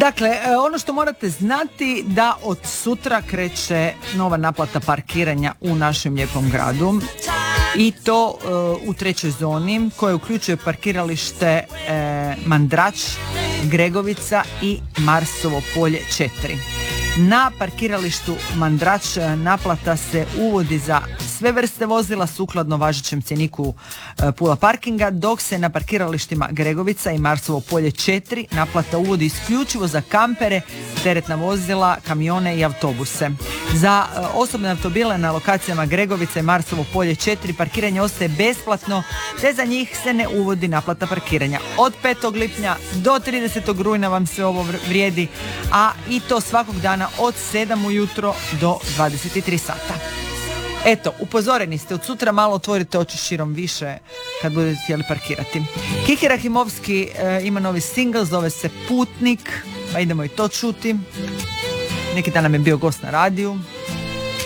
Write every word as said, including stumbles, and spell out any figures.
Dakle, ono što morate znati da od sutra kreće nova naplata parkiranja u našem lijepom gradu i to uh, u trećoj zoni koja uključuje parkiralište uh, Mandrač, Gregovica i Marsovo polje četiri. Na parkiralištu Mandrač naplata se uvodi za sve vrste vozila sukladno važećem cjeniku Pula parkinga, dok se na parkiralištima Gregovica i Marsovo polje četiri naplata uvodi isključivo za kampere, teretna vozila, kamione i autobuse. Za osobne automobile na lokacijama Gregovica i Marsovo polje četiri parkiranje ostaje besplatno, te za njih se ne uvodi naplata parkiranja. Od petog lipnja do tridesetog rujna vam se ovo vrijedi, a i to svakog dana od sedam ujutro do dvadeset tri sata. Eto, upozoreni ste, od sutra malo otvorite oči širom više kad budete htjeli parkirati. Kiki Rahimovski e, ima novi single, zove se Putnik, pa idemo i to čuti. Neki dan nam je bio gost na radiju.